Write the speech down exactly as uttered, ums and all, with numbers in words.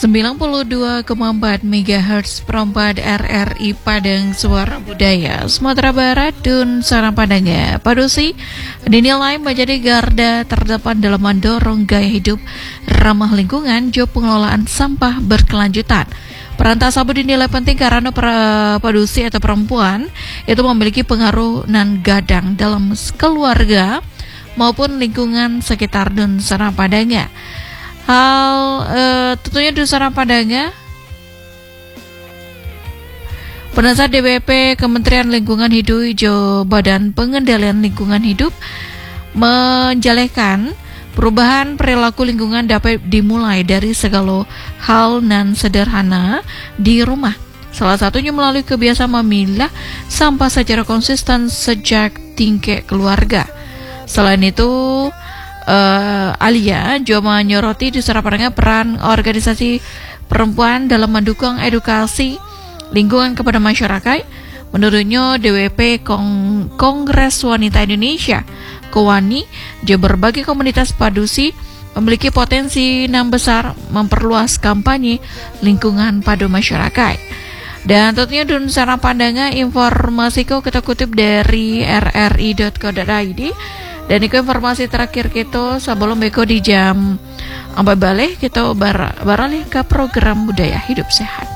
sembilan puluh dua koma empat megahertz perempat R R I Padang Suara Budaya Sumatera Barat dan Sarang Padangnya Padusi dinilai menjadi garda terdepan dalam mendorong gaya hidup ramah lingkungan jo pengelolaan sampah berkelanjutan. Peran tersebut dinilai penting karena padusi atau perempuan itu memiliki pengaruh nan gadang dalam keluarga maupun lingkungan sekitar dan Sarang Padangnya. Hal uh, tentunya di Sarang Padangnya Penasihat D W P Kementerian Lingkungan Hidup Jo Badan Pengendalian Lingkungan Hidup menjelaskan perubahan perilaku lingkungan dapat dimulai dari segala hal nan sederhana di rumah. Salah satunya melalui kebiasaan memilah sampah secara konsisten sejak tingkat keluarga. Selain itu, Uh, Alia juga menyoroti di Sarang Padangnya peran organisasi perempuan dalam mendukung edukasi lingkungan kepada masyarakat. Menurutnya D W P Kong- Kongres Wanita Indonesia Kowani juga berbagai komunitas padusi memiliki potensi yang besar memperluas kampanye lingkungan pada masyarakat. Dan tentunya di Sarang Padangnya informasi kau kita kutip dari r r i dot co dot i d. Dan itu informasi terakhir kita sebelum beko di jam sampai balik kita bar baralih ke program budaya hidup sehat.